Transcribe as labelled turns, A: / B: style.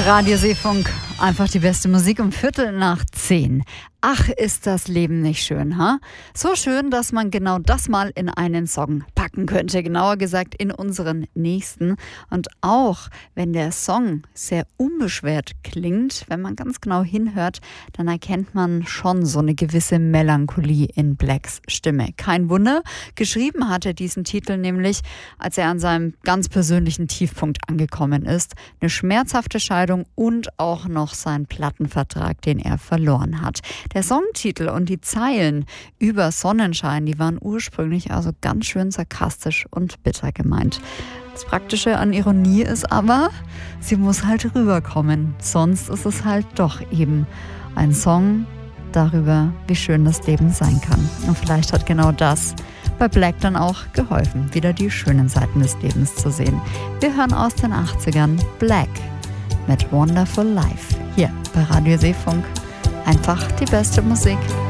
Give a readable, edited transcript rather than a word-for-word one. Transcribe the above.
A: Radio Seefunk, einfach die beste Musik um 9:15. Ach, ist das Leben nicht schön, ha? So schön, dass man genau das mal in einen Song packen könnte. Genauer gesagt in unseren nächsten. Und auch wenn der Song sehr unbeschwert klingt, wenn man ganz genau hinhört, dann erkennt man schon so eine gewisse Melancholie in Blacks Stimme. Kein Wunder, geschrieben hat er diesen Titel nämlich, als er an seinem ganz persönlichen Tiefpunkt angekommen ist. Eine schmerzhafte Scheidung und auch noch sein Plattenvertrag, den er verloren hat. Der Songtitel und die Zeilen über Sonnenschein, die waren ursprünglich also ganz schön sarkastisch und bitter gemeint. Das Praktische an Ironie ist aber, sie muss halt rüberkommen. Sonst ist es halt doch eben ein Song darüber, wie schön das Leben sein kann. Und vielleicht hat genau das bei Black dann auch geholfen, wieder die schönen Seiten des Lebens zu sehen. Wir hören aus den 80ern Black mit Wonderful Life hier bei Radio Seefunk. Einfach die beste Musik.